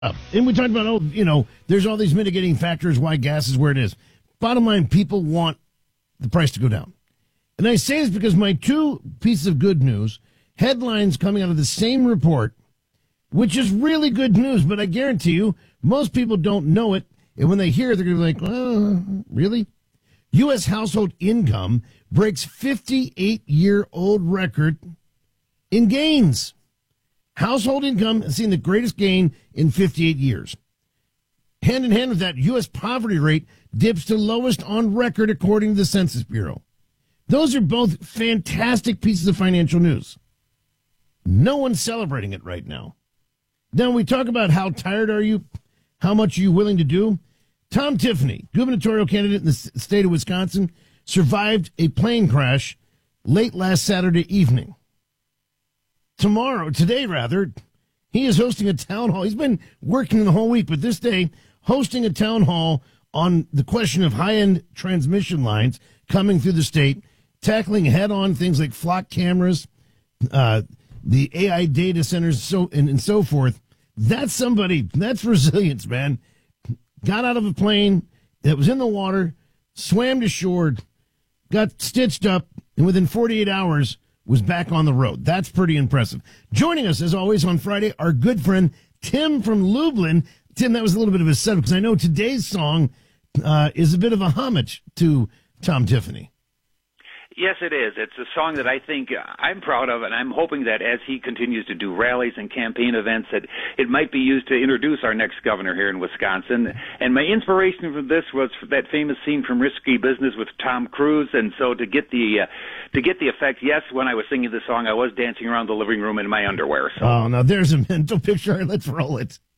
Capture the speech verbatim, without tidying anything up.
up. And we talked about, oh, you know, there's all these mitigating factors why gas is where it is. Bottom line, people want the price to go down. And I say this because my two pieces of good news, headlines coming out of the same report, which is really good news, but I guarantee you, most people don't know it. And when they hear it, they're going to be like, oh, really? U S household income breaks fifty-eight-year-old record in gains. Household income has seen the greatest gain in fifty-eight years. Hand in hand with that, U S poverty rate dips to lowest on record according to the Census Bureau. Those are both fantastic pieces of financial news. No one's celebrating it right now. Now, we talk about how tired are you, how much are you willing to do. Tom Tiffany, gubernatorial candidate in the state of Wisconsin, survived a plane crash late last Saturday evening. Tomorrow, today rather, he is hosting a town hall. He's been working the whole week, but this day, hosting a town hall on the question of high-end transmission lines coming through the state, tackling head-on things like flock cameras, uh, the A I data centers, so and, and so forth. That's somebody, that's resilience, man. Got out of a plane that was in the water, swam to shore, got stitched up, and within forty-eight hours was back on the road. That's pretty impressive. Joining us, as always, on Friday, our good friend Tim from Lublin. Tim, that was a little bit of a setup, because I know today's song uh, is a bit of a homage to Tom Tiffany. Yes, it is. It's a song that I think I'm proud of, and I'm hoping that as he continues to do rallies and campaign events, that it might be used to introduce our next governor here in Wisconsin. And my inspiration for this was that famous scene from Risky Business with Tom Cruise, and so to get the uh, to get the effect, yes, when I was singing the song, I was dancing around the living room in my underwear. So. Oh, now there's a mental picture. Let's roll it.